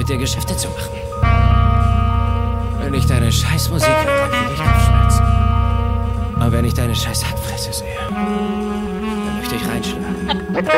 dir Geschäfte zu machen. Wenn ich deine Scheißmusik höre, dann krieg ich Kopfschmerzen. Aber wenn ich deine scheiß Hackfresse sehe, dann möchte ich reinschlagen.